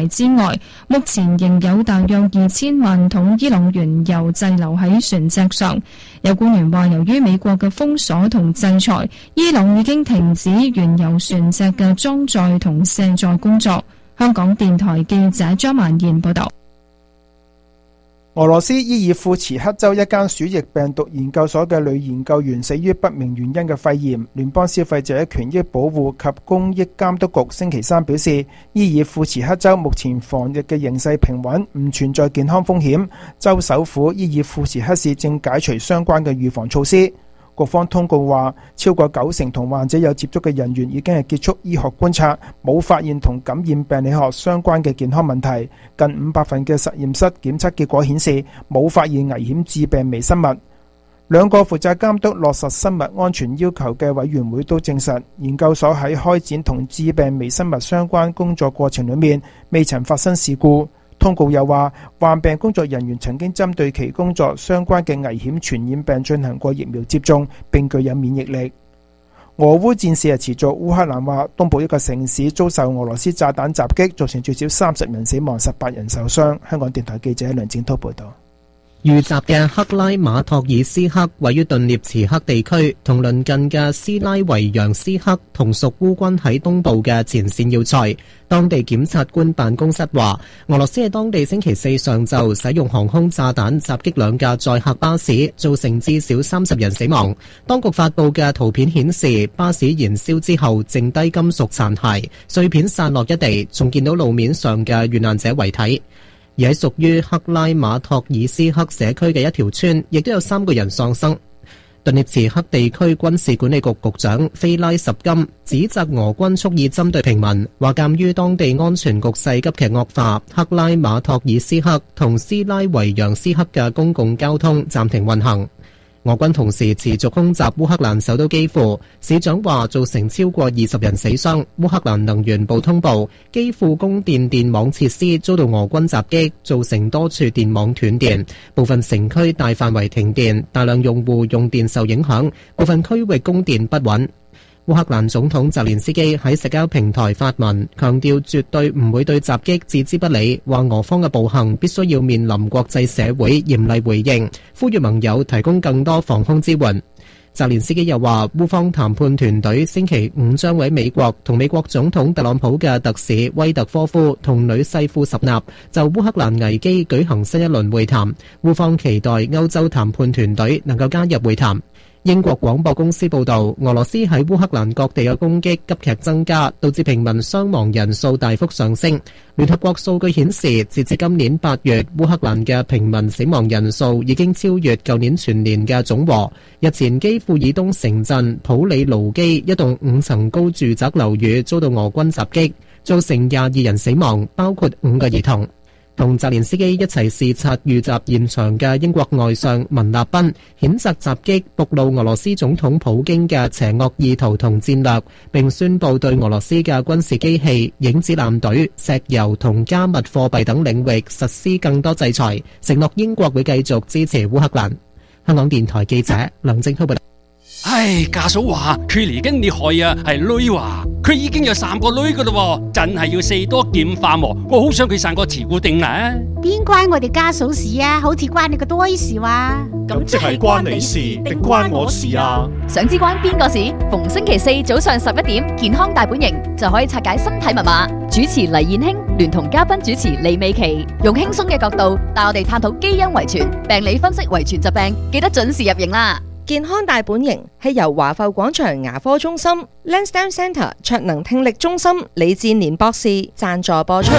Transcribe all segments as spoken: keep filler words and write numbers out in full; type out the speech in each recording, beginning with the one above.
圍之外，目前仍有大約二千萬桶伊朗原油滯留喺船隻上。有官員話，由於美國嘅封鎖同制裁，伊朗已經停止原油船隻嘅裝載同卸載工作。香港電台記者張曼燕報道。 俄羅斯伊爾庫茨克州一間鼠疫病毒研究所嘅女研究員死於不明原因嘅肺炎。聯邦消費者權益保護及公益監督局星期三表示，伊爾庫茨克州目前防疫嘅形勢平穩，唔存在健康風險。州首府伊爾庫茨克市正解除相關嘅預防措施。局方通告話，超過九成同患者有接觸嘅人員已經係結束醫學觀察，冇發現同感染病理學相關嘅健康問題。近五百份嘅實驗室檢測結果顯示，冇發現危險致病微生物。兩個負責監督落實生物安全要求嘅委員會都證實，研究所喺開展同致病微生物相關工作過程裏面，未曾發生事故。通告又話，患病工作人員曾經針對其工作相關嘅危險傳染病進行過疫苗接種，並具有免疫力。俄烏戰事係持續，烏克蘭話東部一個城市遭受俄羅斯炸彈襲擊，造成最少三十人死亡，十八人受傷。香港電台記者梁展濤報道。 遇襲嘅克拉馬托爾斯克位於頓涅茨克地區，同鄰近嘅斯拉維揚斯克同屬烏軍喺東部嘅前線要塞。當地檢察官辦公室話，俄羅斯喺當地星期四上晝使用航空炸彈襲擊兩架載客巴士，造成至少三十人死亡。當局發布嘅圖片顯示，巴士燃燒之後剩低金屬殘骸，碎片散落一地，仲見到路面上嘅遇難者遺體。而喺屬於克拉馬托爾斯克社區嘅一條村，亦都有三個人喪生。頓涅茨克地區軍事管理局局長菲拉什金指責俄軍蓄意針對平民，話鑑於當地安全局勢急劇惡化，克拉馬托爾斯克同斯拉維揚斯克嘅公共交通暫停運行。俄軍同時持續空襲烏克蘭首都基輔，市長話造成超過二十人死傷。烏克蘭能源部通報，基輔供電電網設施遭到俄軍襲擊，造成多處電網斷電，部分城區大範圍停電，大量用戶用電受影響，部分區域供電不穩。烏克蘭總統澤連斯基喺社交平台發文，強調絕對唔會對襲擊置之不理，話俄方嘅暴行必須要面臨國際社會嚴厲回應，呼籲盟友提供更多防空支援。澤連斯基又話，烏方談判團隊星期五將喺美國同美國總統特朗普嘅特使威特科夫同女婿庫什納就烏克蘭危機舉行新一輪會談，烏方期待歐洲談判團隊能夠加入會談。英國廣播公司報道，俄羅斯喺烏克蘭各地嘅攻擊急劇增加，導致平民傷亡人數大幅上升。聯合國數據顯示，截至今年八月，烏克蘭嘅平民死亡人數已經超越舊年全年嘅總和。日前，基輔以東城鎮普里盧基一棟五層高住宅樓宇遭到俄軍襲擊，造成廿二人死亡，包括五個兒童。同澤連斯基一齊視察遇襲現場嘅英國外相文納賓譴責襲擊，暴露俄羅斯總統普京嘅邪惡意圖同戰略，並宣布對俄羅斯嘅軍事機器、影子艦隊、石油同加密貨幣等領域實施更多制裁，承諾英國會繼續支持烏克蘭。香港電台記者梁正滔報道。 唉，家嫂話佢嚟緊你害啊，係女話佢已經有三個女噶啦，真係要四多劍化喎。我好想佢生個慈姑定啦。 邊關我哋家嫂事啊？好似關你個多事話。 咁即係關你事定關我事啊？ 想知關邊個事？逢星期四早上十一點，健康大本營就可以拆解身體密碼。主持黎燕卿聯同嘉賓主持李美琪，用輕鬆嘅角度帶我哋探討基因遺傳、病理分析遺傳疾病，記得準時入營啦。 健康大本營係由華埠廣場牙科中心、Lansdowne Centre 卓能聽力中心李志年博士贊助播出。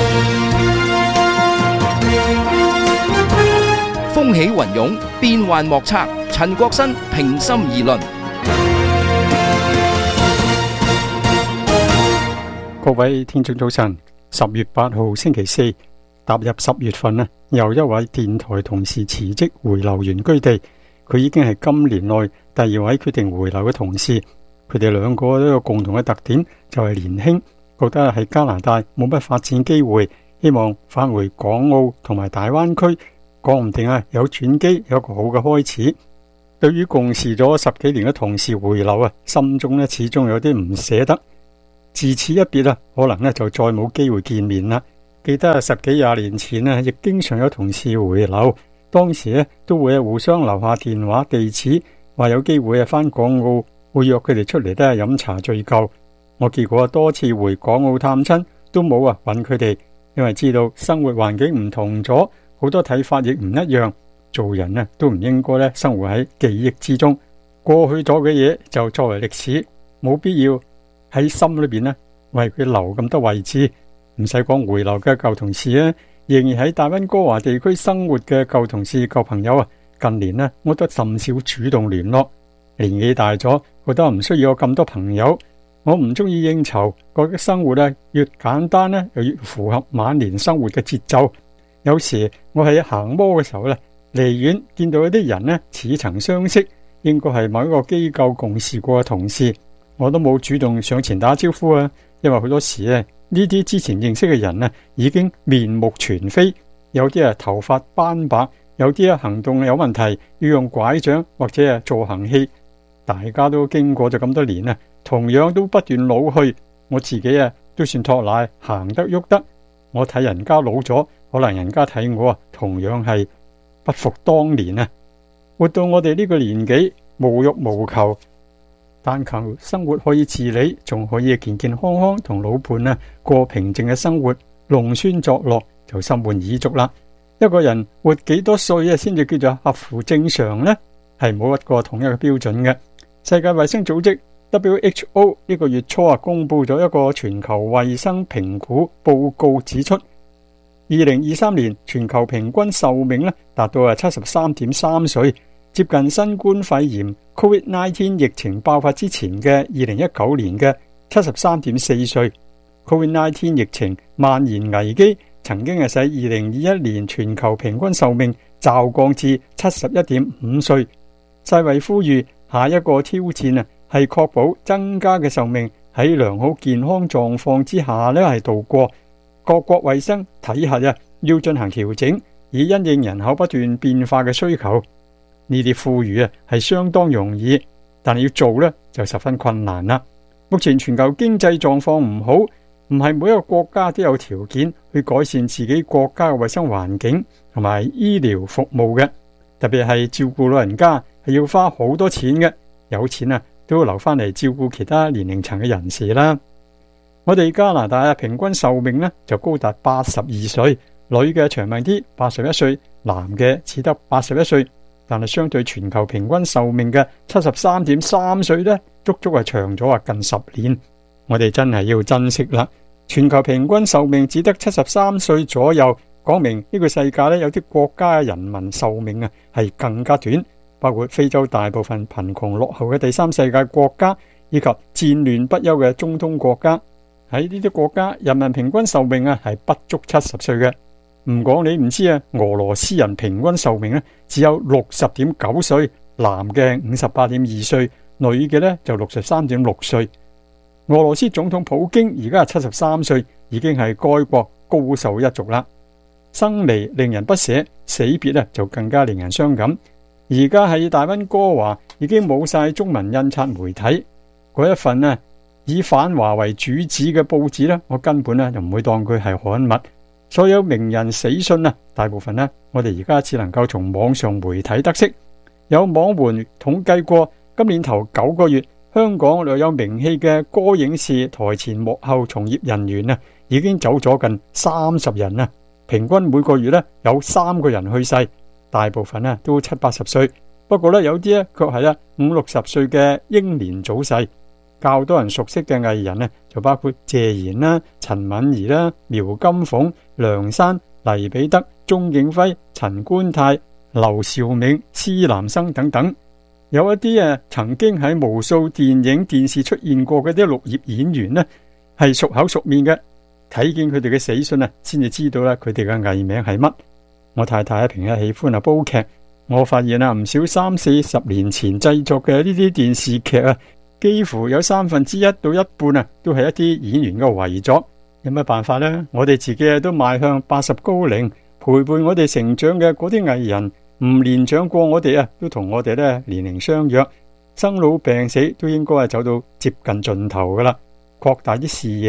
風起雲湧，變幻莫測，陳國新平心而論。 各位聽眾早晨，十月八號星期四，踏入十月份啊，又一位電台同事辭職回流原居地。佢已經係今年內第二位決定回流嘅同事。佢哋兩個都有共同嘅特點，就係年輕，覺得喺加拿大冇乜發展機會，希望返回港澳同埋大灣區，講唔定啊有轉機，有一個好嘅開始。對於共事咗十幾年嘅同事回流啊，心中呢始終有啲唔捨得。自此一別啊，可能呢就再冇機會見面啦。 記得十幾廿年前啊，亦經常有同事回流，當時咧都會互相留下電話地址，話有機會啊返港澳，會約佢哋出嚟咧飲茶聚舊。我結果多次回港澳探親，都冇啊揾佢哋，因為知道生活環境唔同咗，好多睇法亦唔一樣。做人呢都唔應該咧生活喺記憶之中，過去咗嘅嘢就作為歷史，冇必要喺心裏邊呢為佢留咁多位置。唔使講回流嘅舊同事啊，仍然喺大溫哥華地區生活嘅舊同事舊朋友啊，近年呢我都甚少主動聯絡。年紀大咗，覺得唔需要有咁多朋友。我唔中意應酬，覺得生活咧越簡單咧，又越符合晚年生活嘅節奏。有時我喺行摩嘅時候咧，離遠見到一啲人呢似曾相識，應該係某一個機構共事過嘅同事，我都冇主動上前打招呼啊。因為好多時咧呢啲之前認識嘅人呢已經面目全非，有啲啊頭髮斑白，有啲啊行動有問題，要用拐杖或者係助行器。大家都經過咗咁多年啊，同樣都不斷老去。我自己啊都算托賴行得喐得，我睇人家老咗，可能人家睇我啊同樣係不復當年啊！活到我哋呢個年紀，無欲無求，但求生活可以自理，仲可以健健康康同老伴啊過平靜嘅生活，弄孫作樂就心滿意足啦。一個人活幾多歲啊，先至叫做合乎正常呢？係冇一個統一嘅標準嘅。世界衛生組織 W H O 呢個月初啊，公布咗一個全球衛生評估報告，指出二零二三年全球平均壽命咧達到啊七十三點三歲，接近新冠肺炎 COVID 十九 疫情爆發之前嘅二零一九年嘅七十三點四歲。COVID 十九 疫情蔓延危機曾經係使二零二一年全球平均壽命驟降至七十一點五歲。世衛呼籲下一個挑戰啊，係確保增加嘅壽命喺良好健康狀況之下咧係度過。各國衛生體系啊要進行調整，以因應人口不斷變化嘅需求。呢啲呼籲啊係相當容易，但係要做咧就十分困難啦。目前全球經濟狀況唔好，唔係每一個國家都有條件去改善自己國家嘅衛生環境同埋醫療服務嘅，特別係照顧老人家係要花好多錢嘅，有錢啊都要留翻嚟照顧其他年齡層嘅人士啦。我哋加拿大啊平均壽命呢就高達八十二歲，女嘅長命啲八十一歲，男嘅只得八十一歲，但係相對全球平均壽命嘅七十三點三歲呢，足足係長咗啊近十年。我哋真係要珍惜啦。全球平均壽命只得七十三歲左右，講明呢個世界呢有啲國家嘅人民壽命啊係更加短，包括非洲大部分貧窮落後嘅第三世界國家，以及戰亂不休嘅中東國家。喺呢啲國家，人民平均壽命啊係不足七十歲嘅。唔講你唔知啊，俄羅斯人平均壽命呢只有六十點九歲，男嘅五十八點二歲，女嘅呢就六十三點六歲。俄羅斯總統普京而家係七十三歲，已經係該國高壽一族啦。生離令人不捨，死別呢就更加令人傷感。而家喺大溫哥華已經冇晒中文印刷媒體，嗰一份呢以反華為主旨嘅報紙呢，我根本呢就唔會當佢係刊物。所有名人死訊啊，大部分呢我哋而家只能夠從網上媒體得悉。有網媒統計過，今年頭九個月，香港略有名氣嘅歌影視台前幕後從業人員啊，已經走咗近三十人啊，平均每個月呢有三個人去世，大部分呢都七八十歲，不過呢有啲呢卻係呢五六十歲嘅英年早逝。較多人熟悉嘅藝人呢，就包括謝賢啦、陳敏儀啦、苗金鳳、梁山、黎彼得、鐘景輝、陳觀泰、劉兆銘、施南生等等。有一啲誒曾經喺無數電影電視出現過嘅啲綠葉演員呢，係熟口熟面嘅，睇見佢哋嘅死訊啊，先至知道啦佢哋嘅藝名係乜。我太太平日喜歡啊煲劇，我發現啊唔少三四十年前製作嘅呢啲電視劇啊，幾乎有三分之一到一半啊，都係一啲演員嘅遺作。有乜辦法呢？我哋自己都邁向八十高齡，陪伴我哋成長嘅嗰啲藝人，唔年長過我哋啊，都同我哋咧年齡相若，生老病死都應該係走到接近盡頭噶啦。擴大啲視野，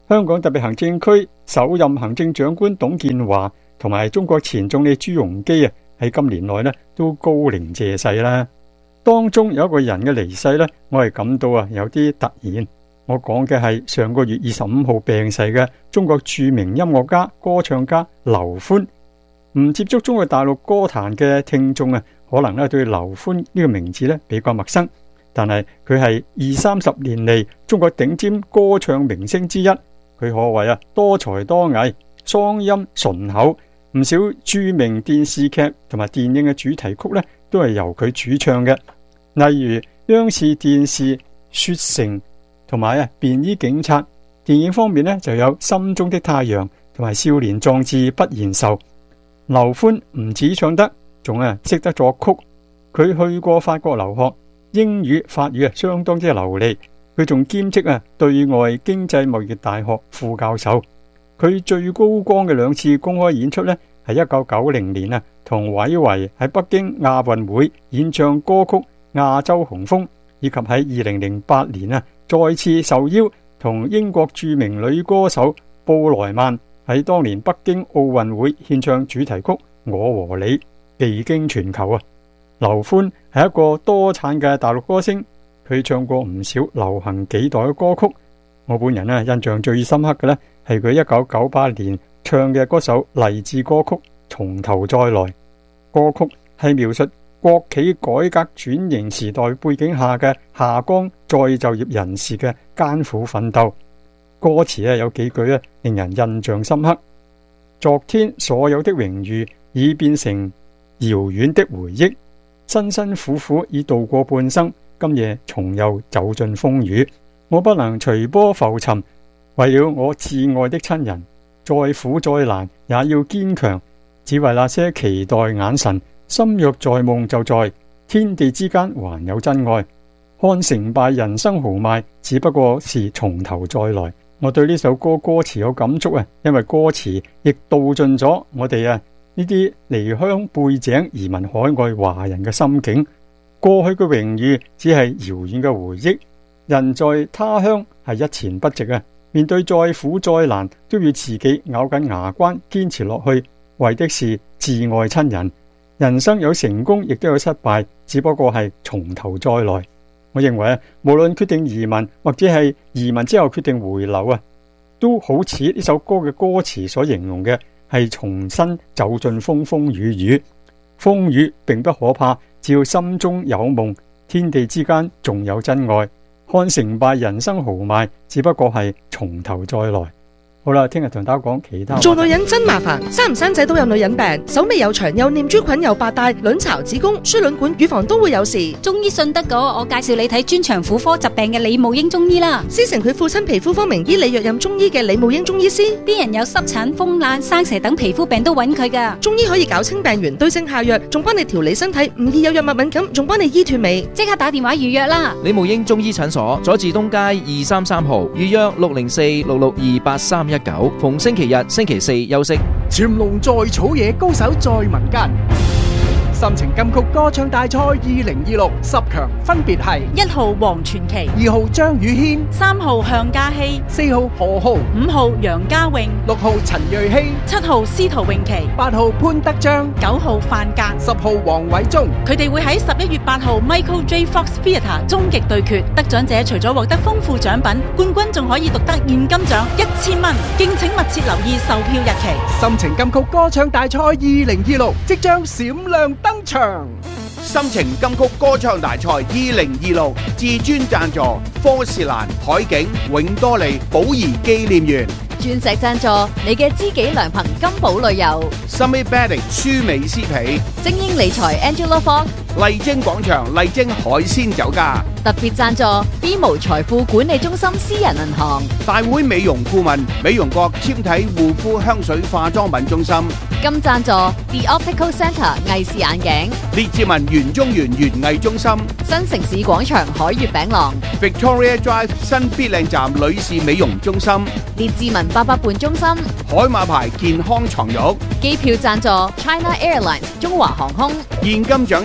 香港特別行政區首任行政長官董建華同埋中國前總理朱鎔基啊，喺今年內呢都高齡謝世啦。當中有一個人嘅離世呢，我係感到啊有啲突然。我講嘅係上個月二十五號病逝嘅中國著名音樂家、歌唱家劉歡。唔接觸中國大陸歌壇嘅聽眾啊，可能咧對劉歡呢個名字咧比較陌生。但係佢係二三十年嚟中國頂尖歌唱明星之一，佢可謂啊多才多藝，嗓音醇厚，唔少著名電視劇同埋電影嘅主題曲咧都係由佢主唱嘅，例如央視電視《雪城》同埋啊便衣警察。電影方面咧就有《心中的太陽》同埋《少年壯志不言愁》。劉歡唔止唱得，仲啊識得作曲。佢去過法國留學，英語法語啊相當之流利。佢仲兼職啊對外經濟貿易大學副教授。佢最高光嘅兩次公開演出呢，係一九九零年啊同韋維喺北京亞運會演唱歌曲《亞洲雄風》，以及喺二零零八年啊再次受邀同英國著名女歌手布萊曼喺當年北京奧運會獻唱主題曲《我和你》，技驚全球啊！劉歡係一個多產嘅大陸歌星，佢唱過唔少流行幾代嘅歌曲。我本人咧印象最深刻嘅呢，係佢一九九八年唱嘅嗰首勵志歌曲《從頭再來》。歌曲係描述國企改革轉型時代背景下嘅下崗再就業人士嘅艱苦奮鬥。歌詞咧有幾句咧令人印象深刻。昨天所有的榮譽已變成遙遠的回憶，辛辛苦苦已度過半生，今夜重又走進風雨。我不能隨波浮沉，為了我摯愛的親人，再苦再難也要堅強，只為那些期待眼神，心若在夢就在，天地之間還有真愛。看成敗人生豪邁，只不過是從頭再來。我對呢首歌歌詞有感觸啊，因為歌詞亦道盡咗我哋啊呢啲離鄉背井移民海外華人嘅心境。過去嘅榮譽只係遙遠嘅回憶，人在他鄉係一錢不值啊！面對再苦再難，都要自己咬緊牙關堅持落去，為的是摯愛親人。人生有成功，亦都有失敗，只不過係從頭再來。我認為啊，無論決定移民或者係移民之後決定回流啊，都好似呢首歌嘅歌詞所形容嘅，係重新走進風風雨雨。風雨並不可怕，只要心中有夢，天地之間仲有真愛。看成敗人生豪邁，只不過係從頭再來。好啦，聽日同大家講其他。 做女人真麻煩，生唔生仔都有女人病，手尾又長，又念珠菌，又白帶，卵巢、子宮、輸卵管、乳房都會有事。 中醫信得過，我介紹你睇專長婦科疾病嘅李慕英中醫啦。 師承佢父親皮膚科名醫李若任中醫嘅李慕英中醫師， 啲人有濕疹、風癩、生蛇等皮膚病都揾佢噶。 中醫可以搞清病源，對症下藥，仲幫你調理身體，唔易有藥物敏感，仲幫你醫脫尾。 即刻打電話預約啦！ 李慕英中醫診所，佐治東街二三三號，預約六零四六六二八三一九，逢星期日、星期四休息。 潛龍在草野，高手在民間。心情金曲歌唱大賽二零二六十強分別係一號黃傳奇、 二號張宇軒、 三號向嘉熙、 四號何浩、 五號楊家穎、 六號陳瑞希、 七號司徒詠琪、 八號潘德章、 九號范格、 十號黃偉忠。 佢哋會喺十一月八號 Michael J. Fox Theatre 終極對決，得獎者除咗獲得豐富獎品，冠軍仲可以獨得現金獎一千蚊。敬請密切留意售票日期。 心情金曲歌唱大賽二零二六即將閃亮登場。 心情金曲歌唱大賽二零二六至尊贊助科士蘭、海景、永多利、寶儀紀念園。 鑽石贊助你嘅知己良朋金寶旅遊。 Summit Bedding 舒美絲皮。 精英理財 Angela Fox。 麗晶廣場麗晶海鮮酒家。 特別贊助 B 無財富管理中心私人銀行。 大會美容顧問美容國纖體護膚香水化妝品中心。 金贊助 The Optical Centre 藝視眼鏡。 列治文園中園園藝中心。 新城市廣場海悅餅廊。 Victoria Drive 新必靚站女士美容中心。 列治文八佰伴中心。 海馬牌健康床褥。 機票贊助 China Airlines 中華航空。 現金獎贊助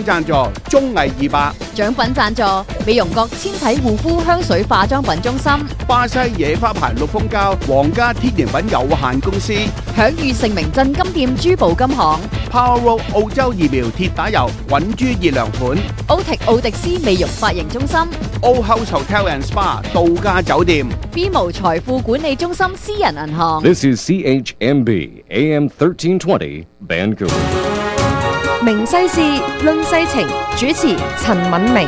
綜藝二百， 獎品贊助美容閣纖體護膚香水化妝品中心， 巴西野花牌綠蜂膠皇家天然品有限公司， 享譽盛名鎮金店珠寶金行， Power Road 澳洲疫苗鐵打油穩珠熱涼款， 奧迪奧迪斯美容髮型中心， O House Hotel and Spa 度假酒店， B 無財富管理中心私人銀行。 This is C H M B A M thirteen twenty Vancouver。 明世事論世情，主持陳敏明。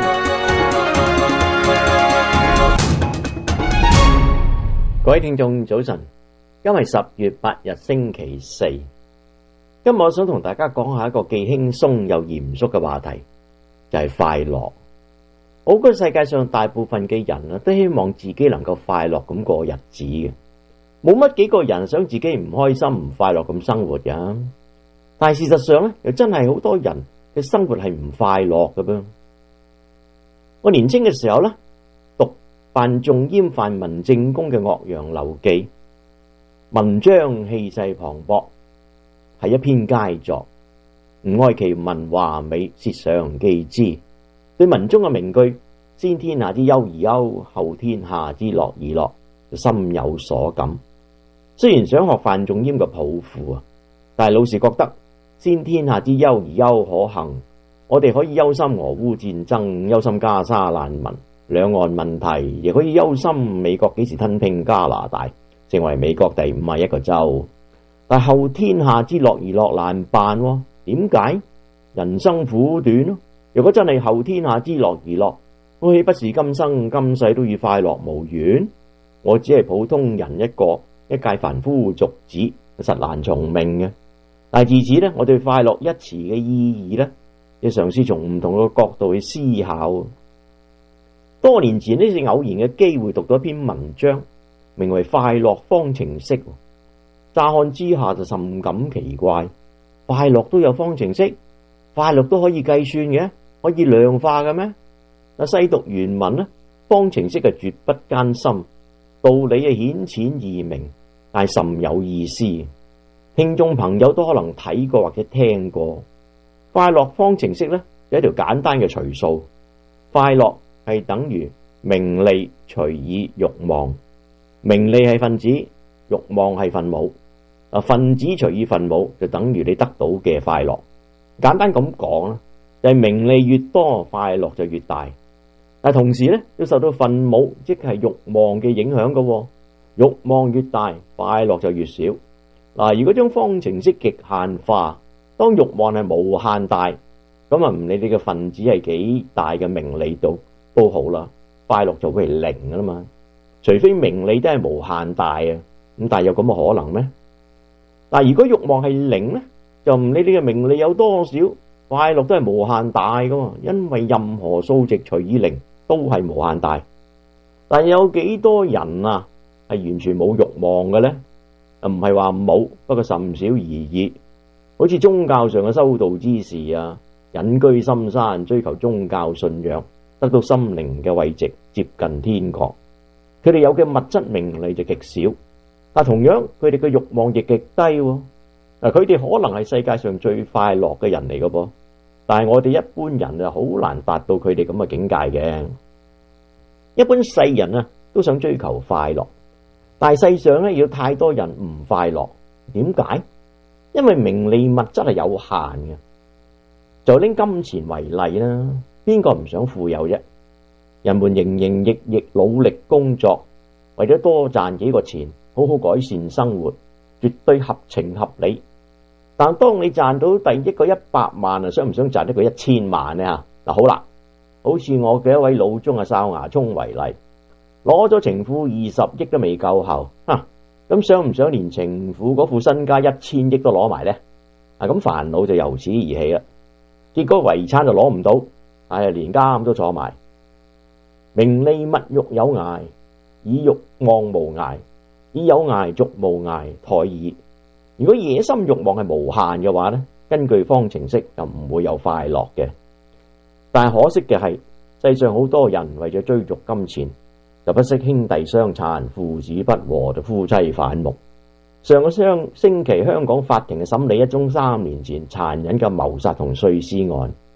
各位聽眾早晨，今日十月八日星期四。今日我想同大家講下一個既輕鬆又嚴肅嘅話題，就係快樂。我覺得世界上大部分嘅人啊，都希望自己能夠快樂咁過日子嘅，冇乜幾個人想自己唔開心唔快樂咁生活噶。但係事實上咧，又真係好多人嘅生活係唔快樂嘅噃。我年輕嘅時候咧，讀范仲淹、范文正公嘅《岳陽樓記》，文章氣勢磅礴，係一篇佳作。吾愛其文華美，舌上記之。對文中嘅名句“先天下之憂而憂，後天下之樂而樂”就深有所感。雖然想學范仲淹嘅抱負啊，但係老實覺得先天下之憂而憂可行，我哋可以憂心俄烏戰爭，憂心加沙難民、兩岸問題，亦可以憂心美國幾時吞併加拿大，成為美國第五十一個州。但後天下之樂而樂難辦喎，點解？人生苦短咯。如果真係後天下之樂而樂，我豈不是今生今世都與快樂無緣？我只係普通人一個，一介凡夫俗子，實難從命嘅。但係自此咧，我對快樂一詞嘅意義咧，要嘗試從唔同嘅角度去思考。多年前呢，是偶然嘅機會讀到一篇文章，名為《快樂方程式》。乍看之下就甚感奇怪，快樂都有方程式，快樂都可以計算嘅，可以量化嘅咩？嗱，細讀原文咧，方程式係絕不艱深，道理係顯淺易明，但係甚有意思。聽眾朋友都可能睇過或者聽過。快樂方程式咧，有一條簡單嘅除數，快樂係等於名利除以慾望，名利係分子，慾望係分母。啊，分子除以分母就等於你得到嘅快樂。簡單咁講啦，就係名利越多，快樂就越大。但同時咧，要受到分母，即係慾望嘅影響嘅。慾望越大，快樂就越少。嗱，如果將方程式極限化，當慾望係無限大，咁啊唔理你嘅分子係幾大嘅名利度都好啦，快樂就會係零噶啦嘛。除非名利都係無限大啊，咁但係有咁嘅可能咩？但係如果慾望係零咧，就唔理你嘅名利有多少，快樂都係無限大噶嘛，因為任何數值除以零都係無限大。但係有幾多人啊係完全冇慾望嘅咧？唔係話冇，不過甚少而已。好似宗教上嘅修道之士啊，隱居深山，追求宗教信仰，得到心靈嘅慰藉，接近天國。佢哋有嘅物質名利就極少，但同樣佢哋嘅慾望亦極低。嗱，佢哋可能係世界上最快樂嘅人嚟嘅噃，但係我哋一般人啊，好難達到佢哋咁嘅境界嘅。一般世人啊，都想追求快樂。但係世上咧，有太多人唔快樂，點解？因為名利物質係有限嘅。就拎金錢為例啦，邊個唔想富有啫？人們營營役役努力工作，為咗多賺幾個錢，好好改善生活，絕對合情合理。但當你賺到第一個一百萬啊，想唔想賺一個一千萬呢？嗱，好啦，好似我嘅一位老中啊哨牙聰為例。攞咗情婦二十億都未夠喉，吓，咁想唔想連情婦嗰副身家一千億都攞埋呢？啊，咁煩惱就由此而起啦。結果遺產就攞唔到，唉、哎，連監都坐埋。名利物欲有涯，以欲望無涯，以有涯續無涯，殆矣。如果野心欲望係無限嘅話呢，根據方程式就唔會有快樂嘅。但係可惜嘅係，世上好多人為咗追逐金錢，就不惜兄弟相殘、父子不和，就夫妻反目。上個雙星期，香港法庭審理一宗三年前殘忍嘅謀殺同碎屍案。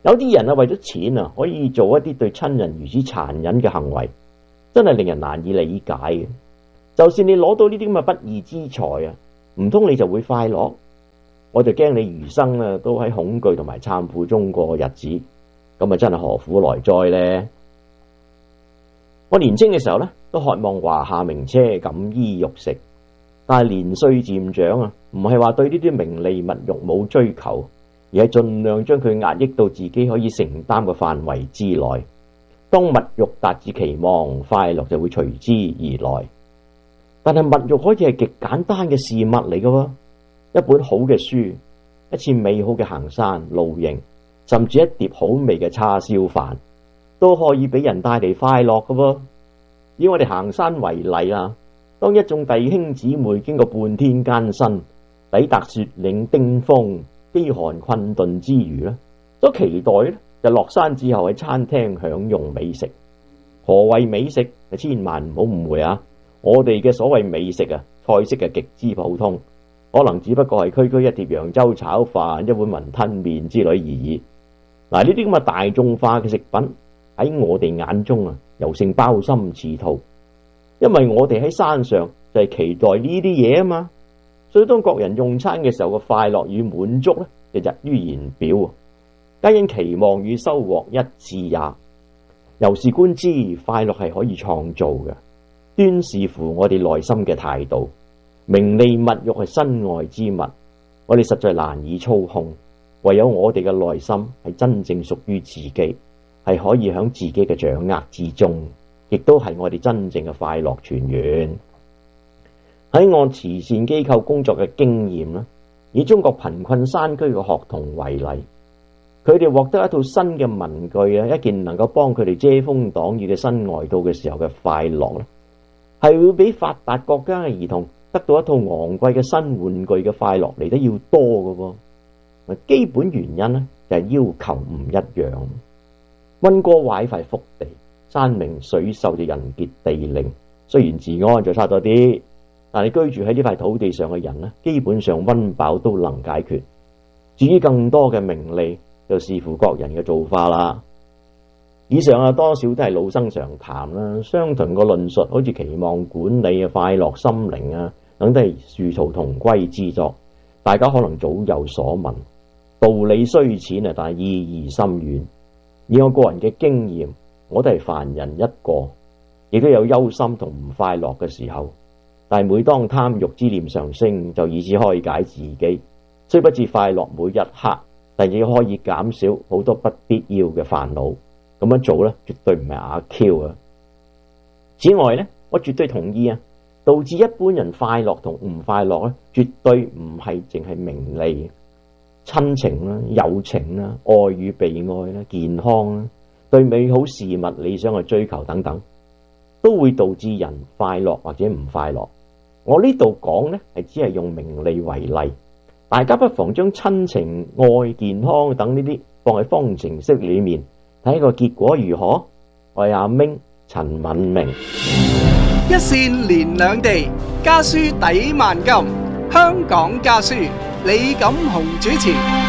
有啲人啊，為咗錢啊，可以做一啲對親人如此殘忍嘅行為，真係令人難以理解嘅。就算你攞到呢啲咁嘅不義之財啊，唔通你就會快樂？我就驚你餘生啊都喺恐懼同埋懺悔中過日子，咁啊真係何苦來哉呢？我年青嘅時候呢，都渴望華夏名車、錦衣玉食，但係年歲漸長啊，唔係話對呢啲名利物欲冇追求，而係盡量將佢壓抑到自己可以承擔嘅範圍之內。當物欲達至期望，快樂就會隨之而來。但係物欲可以係極簡單嘅事物嚟嘅喎，一本好嘅書，一次美好嘅行山露營，甚至一碟好味嘅叉燒飯，都可以俾人帶嚟快樂嘅喎。以我哋行山為例啊，當一眾弟兄姊妹經過半天艱辛，抵達雪嶺冰封、飢寒困頓之餘咧，所期待咧就落山之後喺餐廳享用美食。何謂美食？千萬唔好誤會啊！我哋嘅所謂美食啊，菜式係極之普通，可能只不過係區區一碟揚州炒飯、一碗雲吞麵之類而已。嗱，呢啲咁嘅大眾化嘅食品喺我哋眼中啊，尤勝鮑參翅肚，因為我哋喺山上就係期待呢啲嘢啊嘛。所以當各人用餐嘅時候嘅快樂與滿足咧，就溢於言表啊，皆因期望與收穫一致也。由是觀之，快樂係可以創造嘅，端視乎我哋內心嘅態度。名利物欲係身外之物，我哋實在難以操控，唯有我哋嘅內心係真正屬於自己，係可以響自己嘅掌握之中，亦都係我哋真正嘅快樂泉源。喺我慈善機構工作嘅經驗啦，以中國貧困山區嘅學童為例，佢哋獲得一套新嘅文具啊，一件能夠幫佢哋遮風擋雨嘅新外套嘅時候嘅快樂咧，係會比發達國家嘅兒童得到一套昂貴嘅新玩具嘅快樂嚟得要多嘅喎。基本原因咧就係要求唔一樣。溫哥華塊福地，山明水秀就人傑地靈，雖然治安就差咗啲，但係居住喺呢塊土地上嘅人咧，基本上溫飽都能解決。至於更多嘅名利，就視乎各人嘅造化啦。以上啊，多少都係老生常談啦，相同個論述，好似期望管理啊、快樂心靈啊，等都係殊途同歸之作。大家可能早有所聞，道理雖淺啊，但係意義深遠。以我個人嘅經驗，我都係凡人一個，亦都有憂心同唔快樂嘅時候。但係每當貪欲之念上升，就以此開解自己，雖不至快樂每一刻，但亦可以減少好多不必要嘅煩惱。咁樣做咧，絕對唔係阿 Q 啊！此外咧，我絕對同意啊，導致一般人快樂同唔快樂咧，絕對唔係淨係名利、親情啦、友情啦、愛與被愛啦、健康啦、對美好事物理想嘅追求等等，都會導致人快樂或者唔快樂。我呢度講咧，係只係用名利為例，大家不妨將親情、愛、健康等呢啲放喺方程式裏面，睇個結果如何。我係阿明陳敏明。 一線連兩地，家書抵萬金。香港家書，李錦雄主持。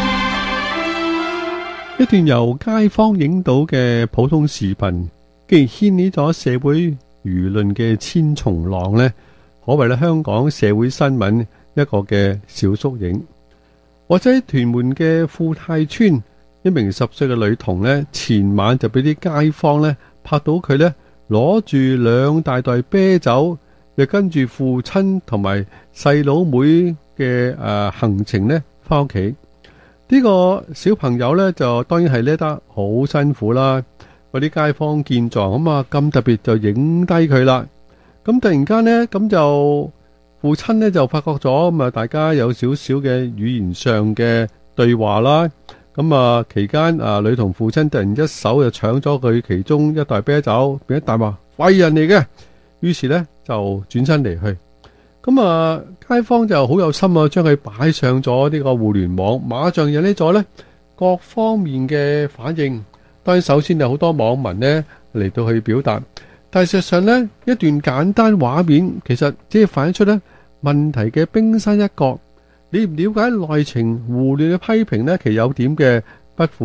一段由街坊影到嘅普通視頻，既然掀起咗社會輿論嘅千重浪呢，可謂咧香港社會新聞一個嘅小縮影。或者喺屯門嘅富泰村，一名十歲嘅女童呢，前晚就俾啲街坊呢拍到佢呢攞住兩大袋啤酒，又跟住父親同埋細佬妹嘅誒行程呢翻屋企。呢個小朋友呢，就當然係叻得好辛苦啦。嗰啲街坊見狀咁啊，咁特別就影低佢啦。咁突然間呢，咁就父親呢就發覺咗，咁啊大家有少少嘅語言上嘅對話啦。咁啊期間啊女童父親突然一手就搶咗佢其中一袋啤酒，變一大話廢人嚟嘅。於是呢就轉身離去。咁啊街坊就好有心啊，將佢擺上咗呢個互聯網，馬上引起咗呢各方面嘅反應。當然首先有好多網民呢嚟到去表達，但係事實上呢一段簡單畫面其實只係反映出呢問題嘅冰山一角。你唔了解內情，胡亂嘅批評呢，其有點嘅不負責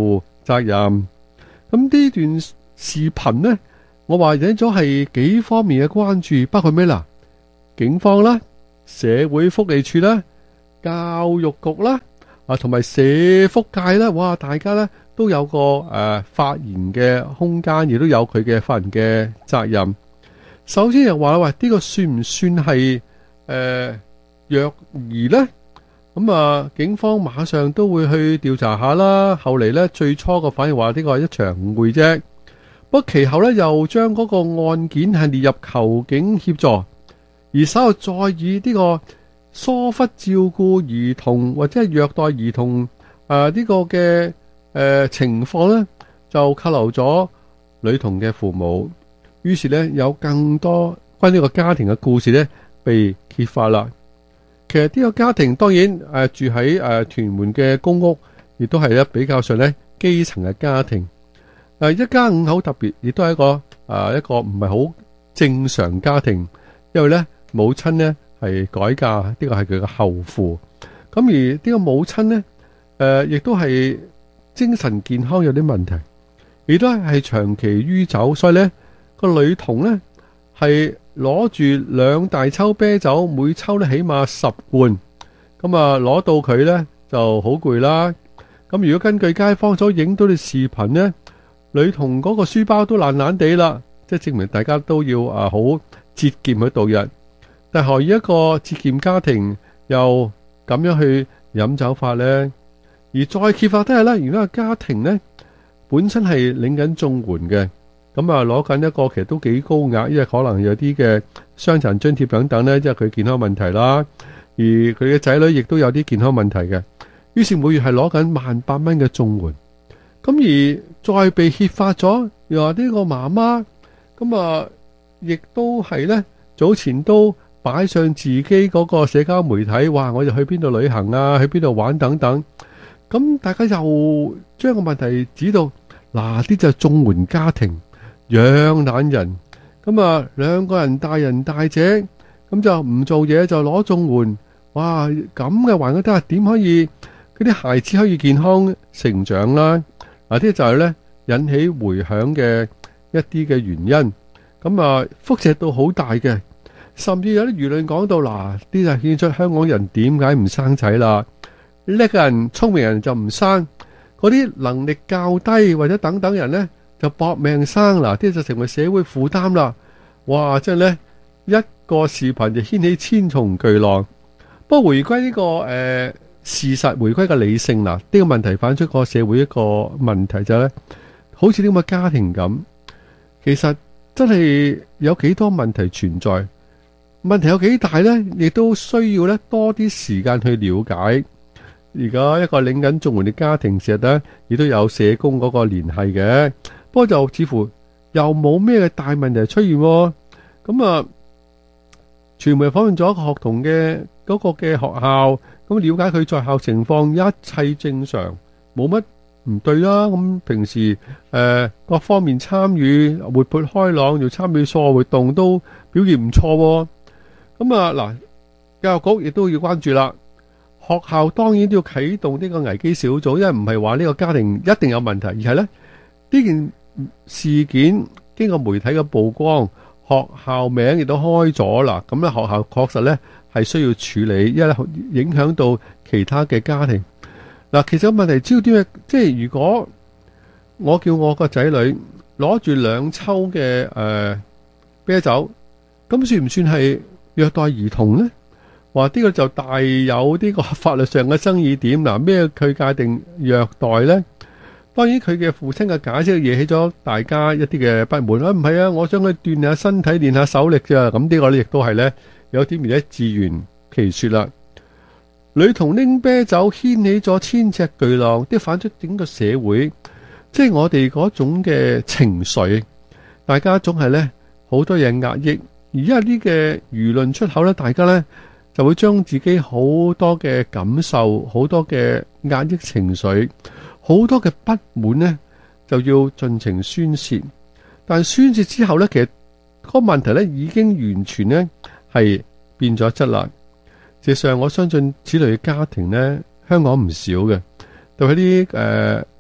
責任。咁呢段視頻呢，我話引咗係幾方面嘅關注，包括咩啦？警方啦、社會福利署啦、教育局啦，啊同埋社福界啦，哇！大家咧都有個誒、呃、發言嘅空間，亦都有佢嘅發言嘅責任。首先又話喂，呢、這個算唔算係誒、呃、虐兒呢？咁啊，警方馬上都會去調查下啦。後嚟呢，最初個反應話呢個係一場誤會啫。不過其後呢，又將嗰個案件係列入求警協助，而稍後再以呢個疏忽照顧兒童或者係虐待兒童啊呢、這個嘅誒、呃、情況呢，就扣留咗女童嘅父母。於是呢，有更多關於呢個家庭嘅故事呢，被揭發啦。其實呢個家庭當然誒、呃、住喺誒、呃、屯門嘅公屋，亦都係咧比較上咧基層嘅家庭。誒、呃、一家五口特別，亦都係一個誒、呃、一個唔係好正常家庭，因為咧母親咧係改嫁，呢、這個係佢嘅後父。咁而呢個母親咧誒亦都係精神健康有啲問題，亦都係長期酗酒，所以咧個女童咧係攞住兩大抽啤酒，每抽咧起碼十罐，咁啊攞到佢咧就好攰啦。咁如果根據街坊所影到嘅視頻咧，女童嗰個書包都爛爛地啦，即係證明大家都要啊好節儉去度日。但係何以一個節儉家庭又咁樣去飲酒法咧？而再揭發都係咧，如果個家庭咧本身係領緊綜援嘅。咁啊，攞緊一個其實都幾高額，因為可能有啲嘅傷殘津貼等等咧，即係佢健康問題啦。而佢嘅仔女亦都有啲健康問題嘅，於是每月係攞緊萬八蚊嘅綜援。咁而再被揭發咗，又話呢個媽媽咁啊，亦都係咧早前都擺上自己嗰個社交媒體，話我就去邊度旅行啊，去邊度玩等等。咁大家又將個問題指到嗱，呢就係綜援家庭。養懶人，咁啊兩個人大人大姐，咁就唔做嘢就攞綜援，哇咁嘅環境底下點可以嗰啲孩子可以健康成長啦？嗱，呢就係咧引起回響嘅一啲嘅原因，咁啊輻射到好大嘅，甚至有啲輿論講到嗱，呢就顯出香港人點解唔生仔啦？叻嘅人、聰明人就唔生，嗰啲能力較低或者等等人咧，就搏命生啦，啲就成為社會負擔啦。哇！真係咧一個視頻就掀起千重巨浪。不過回歸呢、這個誒、呃、事實，回歸嘅理性啦，呢、這個問題反出個社會一個問題就係、是、咧，好似呢咁嘅家庭咁，其實真係有幾多問題存在，問題有幾大咧，亦都需要咧多啲時間去了解。而家一個領緊綜援嘅家庭，其實咧亦都有社工嗰個聯繫嘅。不過就似乎又冇咩嘅大問題出現，咁啊，傳媒訪問咗一個學童嘅嗰個嘅學校，咁了解佢在校情況，一切正常，冇乜唔對啦。咁平時誒各方面參與活潑開朗，又參與課外活動都表現唔錯。咁啊嗱，教育局亦都要關注啦。學校當然都要啟動呢個危機小組，因為唔係話呢個家庭一定有問題，而係咧呢件事件經過媒體嘅曝光，學校名亦都開咗啦。咁咧學校確實咧係需要處理，因為影響到其他嘅家庭。嗱，其實個問題焦點係，即係如果我叫我個仔女攞住兩抽嘅誒啤酒，咁算唔算係虐待兒童呢？話呢個就大有呢個法律上嘅爭議點。嗱，咩佢界定虐待呢？當然佢嘅父親嘅解釋惹起咗大家一啲嘅不滿。啊，唔係啊，我想佢鍛下身體，練下手力啫。咁呢個咧亦都係咧有啲而家自圓其說啦。女童拎啤酒掀起咗千尺巨浪，啲反出整個社會，即係我哋嗰種嘅情緒，大家總係咧好多嘢壓抑。而家啲嘅輿論出口咧，大家咧就會將自己好多嘅感受、好多嘅壓抑情緒、好多嘅不滿呢，就要盡情宣泄。但宣泄之後呢，其實嗰個問題呢已經完全呢係變咗質啦。事實上，我相信此類嘅家庭呢，香港唔少嘅，對喺啲誒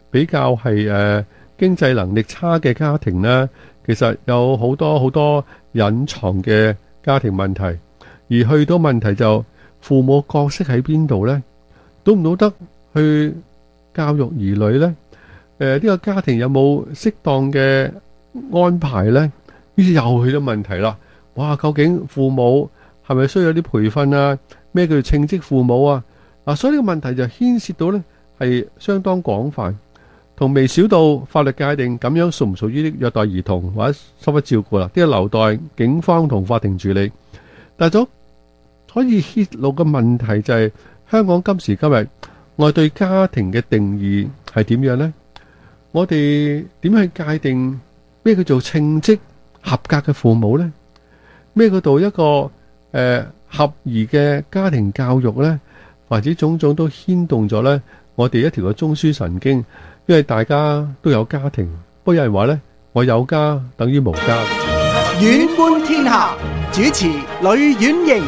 比較係誒、呃、經濟能力差嘅家庭呢，其實有好多好多隱藏嘅家庭問題，而去到問題就父母角色喺邊度呢？懂唔懂得去教育兒女呢？誒、呃，呢、這個家庭有冇適當嘅安排呢？於是又去到問題啦。哇，究竟父母係咪需要啲培訓啊？咩叫做稱職父母啊？嗱，所以呢個問題就牽涉到呢係相當廣泛，同微小到法律界定咁樣屬唔屬於啲虐待兒童或者疏忽照顧啦，呢個留待警方同法庭處理。但係咗可以揭露嘅問題就係、是、香港今時今日我哋對家庭嘅定義係點樣呢？我哋點去界定咩叫做稱職合格嘅父母呢？咩叫做一個誒、呃、合宜嘅家庭教育呢？或者種種都牽動咗呢我哋一條嘅中樞神經，因為大家都有家庭，不過有人話呢，我有家等於無家。 遠觀天下，主持呂婉瑩。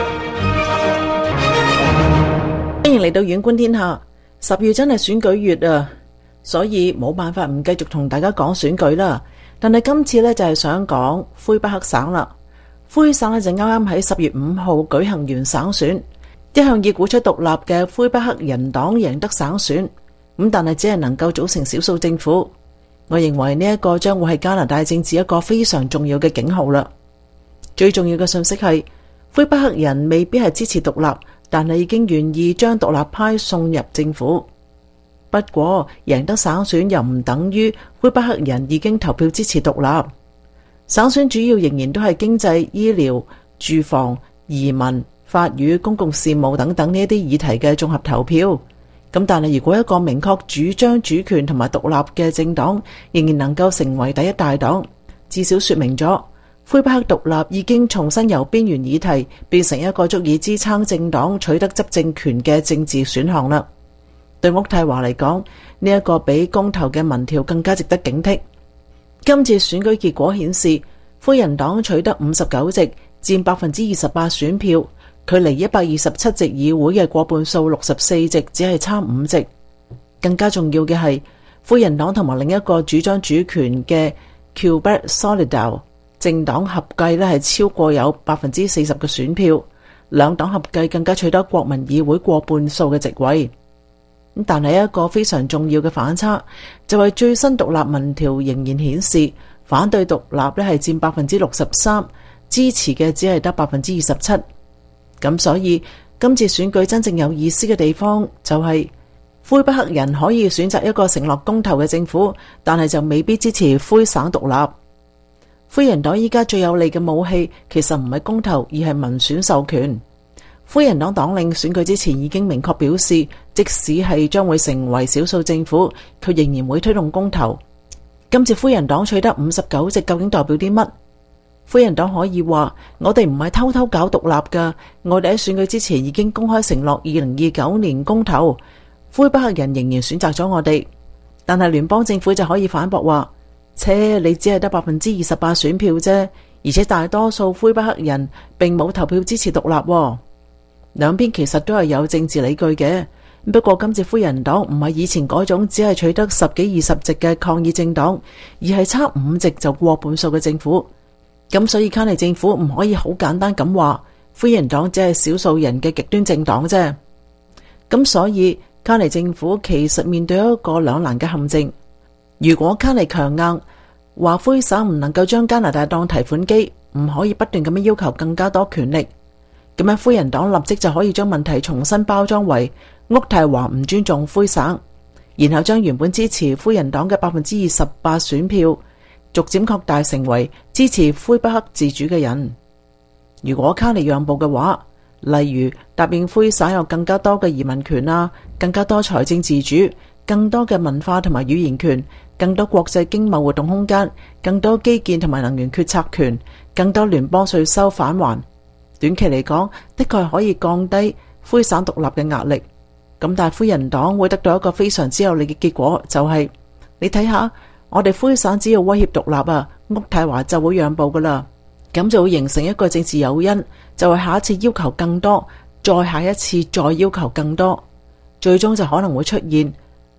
歡迎嚟到遠觀天下。十月真係選舉月啊，所以冇辦法唔繼續同大家講選舉啦。但係今次呢，就係想講魁北克省啦。魁省呢，就啱啱喺十月五號舉行完省選。一向以鼓出獨立嘅魁北克人黨贏得省選，咁但係只係能夠組成少數政府。我認為呢一個將會係加拿大政治一個非常重要嘅警號啦。最重要嘅信息係，魁北克人未必係支持獨立，但係已經願意將獨立派送入政府。不過贏得省選又唔等於魁北克人已經投票支持獨立。省選主要仍然都係經濟、醫療、住房、移民、法語、公共事務等等呢一啲議題嘅綜合投票。咁但係如果一個明確主張主權同埋獨立嘅政黨仍然能夠成為第一大黨，至少說明咗魁北克獨立已經重新由邊緣議題變成一個足以支撐政黨取得執政權嘅政治選項啦。對渥太華嚟講，呢一個比公投嘅民調更加值得警惕。今次選舉結果顯示，魁人黨取得五十九席，佔百分之二十八選票，距離一百二十七席議會嘅過半數六十四席只係差五席。更加重要嘅係，魁人黨同埋另一個主張主權嘅 Quebec Solidaire 政黨合計咧係超過有百分之四十嘅選票，兩黨合計更加取得國民議會過半數嘅席位。但係一個非常重要嘅反差，就係最新獨立民調仍然顯示，反對獨立咧係佔百分之六十三，支持嘅只係得百分之二十七。咁所以今次選舉真正有意思嘅地方就係，魁北克人可以選擇一個承諾公投嘅政府，但係就未必支持魁省獨立。魁人黨依家最有利嘅武器，其實唔係公投，而係民選授權。魁人黨黨領選舉之前已經明確表示，即使係將會成為少數政府，佢仍然會推動公投。今次魁人黨取得五十九席，究竟代表啲乜？魁人黨可以話：我哋唔係偷偷搞獨立噶，我哋喺選舉之前已經公開承諾二零二九年公投，魁北克人仍然選擇咗我哋。但係聯邦政府就可以反駁話：切，你只係得百分之二十八選票啫，而且大多數魁北克人並冇投票支持獨立。兩邊其實都係有政治理據嘅，不過今次魁人黨唔係以前嗰種只係取得十幾二十席嘅抗議政黨，而係差五席就過半數嘅政府。咁所以卡尼政府唔可以好簡單咁話，魁人黨只係少數人嘅極端政黨啫。咁所以卡尼政府其實面對一個兩難嘅陷阱。如果卡尼強硬話魁省唔能夠將加拿大當提款機，唔可以不斷咁樣要求更加多權力，咁樣魁人黨立即就可以將問題重新包裝為渥太華唔尊重魁省，然後將原本支持魁人黨嘅百分之二十八選票逐漸擴大成為支持魁北克自主嘅人。如果卡尼讓步嘅話，例如答應魁省有更加多嘅移民權啊，更加多財政自主，更多嘅文化同埋語言權，更多國際經貿活動空間，更多基建同埋能源決策權，更多聯邦稅收返還。短期嚟講，的確係可以降低魁省獨立嘅壓力。咁但係魁人黨會得到一個非常之有利嘅結果，就係、是、你睇下，我哋魁省只要威脅獨立啊，渥太華就會讓步噶啦。咁就會形成一個政治誘因，就係下一次要求更多，再下一次再要求更多，最終就可能會出現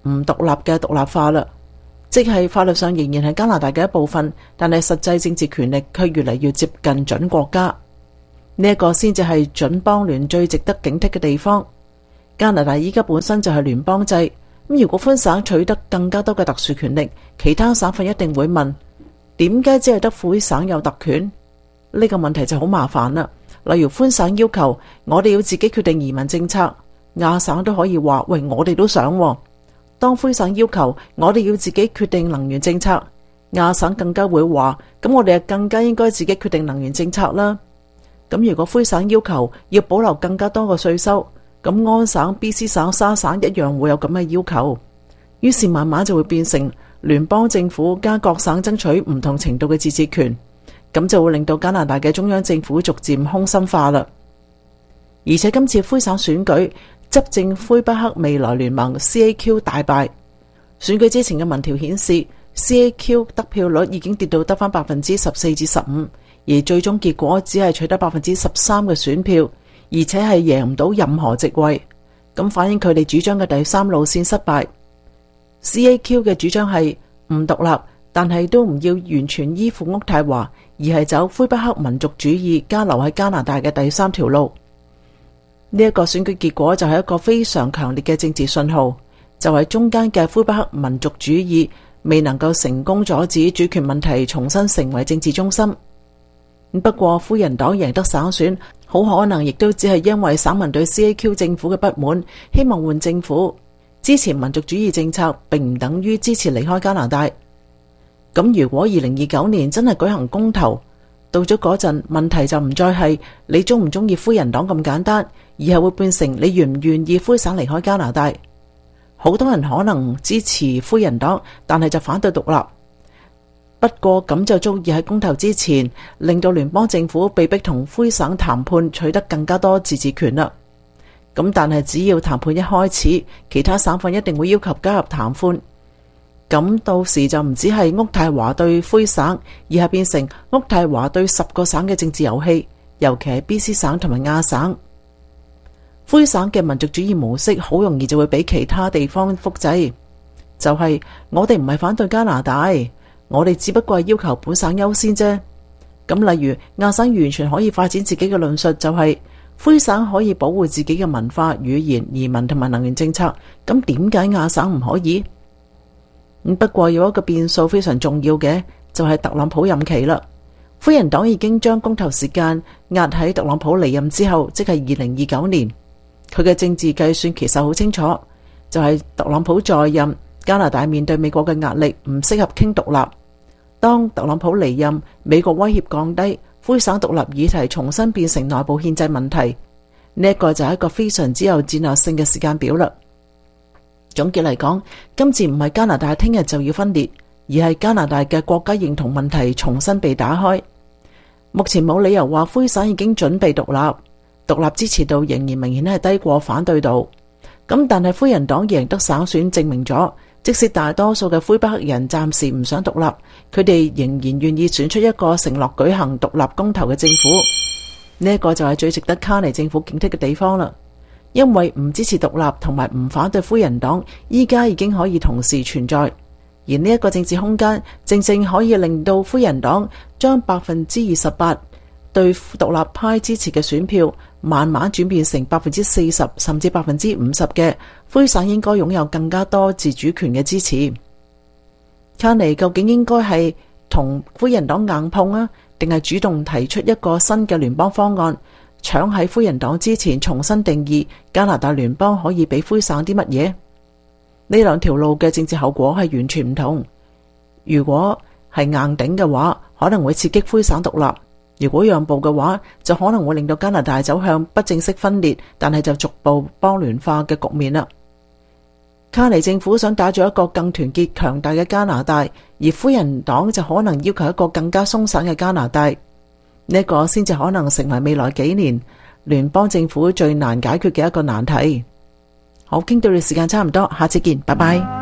唔獨立嘅獨立化啦，即係法律上仍然係加拿大嘅一部分，但係實際政治權力卻越嚟越接近準國家。呢一個先至係準邦聯最值得警惕嘅地方。加拿大依家本身就係聯邦制，咁如果魁省取得更加多嘅特殊權力，其他省份一定會問：點解只係得魁省有特權？呢個問題就好麻煩啦。例如魁省要求我哋要自己決定移民政策，亞省都可以話：喂，我哋都想喎。當魁省要求我哋要自己決定能源政策，亞省更加會話：咁我哋啊更加應該自己決定能源政策啦。咁如果魁省要求要保留更加多嘅稅收，咁安省、B C 省、沙省一樣會有咁嘅要求。於是慢慢就會變成聯邦政府加各省爭取唔同程度嘅自治權，咁就會令到加拿大嘅中央政府逐漸空心化啦。而且今次魁省選舉，執政魁北克未來聯盟 C A Q 大敗。選舉之前嘅民調顯示 C A Q 得票率已經跌到得返百分之十四至十五，而最終結果只係取得百分之十三嘅選票，而且係贏唔到任何席位，咁反映佢哋主張嘅第三路線失敗。C A Q 嘅主張係唔獨立，但係都唔要完全依附渥太華，而係走魁北克民族主義加留喺加拿大嘅第三條路。呢一個選舉結果就係一個非常強烈嘅政治信號，就係中間嘅魁北克民族主義未能夠成功阻止主權問題重新成為政治中心。不過魁人黨贏得省選，好可能亦都只係因為省民對 C A Q 政府嘅不滿，希望換政府。支持民族主義政策並唔等於支持離開加拿大。咁如果二零二九年真係舉行公投，到咗嗰陣，問題就唔再係你中唔中意魁人黨咁簡單，而係會變成你願唔願意魁省離開加拿大。好多人可能支持魁人黨，但係就反對獨立。不過咁就足以喺公投之前令到聯邦政府被逼同魁省談判，取得更加多自治權啦。咁但係只要談判一開始，其他省份一定會要求加入談判。咁到時就唔止係渥太華對魁省，而係變成渥太華對十個省嘅政治遊戲，尤其係 B C 省同埋亞省。魁省嘅民族主義模式好容易就會俾其他地方複製，就係、是、我哋唔係反對加拿大，我哋只不過係要求本省優先啫。咁例如亞省完全可以發展自己嘅論述，就係、是、魁省可以保護自己嘅文化、語言、移民同埋能源政策，咁點解亞省唔可以？不過有一個變數非常重要嘅，就係特朗普任期啦。魁人黨已經將公投時間壓喺特朗普離任之後，即係二零二九年。佢嘅政治計算其實好清楚，就係特朗普在任，加拿大面對美國嘅壓力，唔適合傾獨立。當特朗普離任，美國威脅降低，魁省獨立議題重新變成內部憲制問題。呢一個就係一個非常之有戰略性嘅時間表啦。總結嚟講，今次唔係加拿大聽日就要分裂，而係加拿大嘅國家認同問題重新被打開。目前冇理由話魁省已經準備獨立，獨立支持度仍然明顯係低過反對度。咁但係魁人黨贏得省選，證明咗即使大多數嘅魁北克人暫時唔想獨立，佢哋仍然願意選出一個承諾舉行獨立公投嘅政府。呢、這、一個就係最值得卡尼政府警惕嘅地方啦。因為唔支持獨立同埋唔反對魁人黨，依家已經可以同時存在，而呢一個政治空間正正可以令到魁人黨將百分之二十八對獨立派支持嘅選票，慢慢轉變成百分之四十甚至百分之五十嘅魁省應該擁有更加多自主權嘅支持。卡尼究竟應該係同魁人黨硬碰啊，定係主動提出一個新嘅聯邦方案？搶喺魁人黨之前重新定義加拿大聯邦可以俾魁省啲乜嘢？呢兩條路嘅政治後果係完全唔同。如果係硬頂嘅話，可能會刺激魁省獨立；如果讓步嘅話，就可能會令到加拿大走向不正式分裂，但係就逐步邦聯化嘅局面啦。卡尼政府想打造一個更團結強大嘅加拿大，而魁人黨就可能要求一個更加鬆散嘅加拿大。呢一個先至可能成為未來幾年聯邦政府最難解決嘅一個難題。好，傾到你時間差唔多，下次見，拜拜。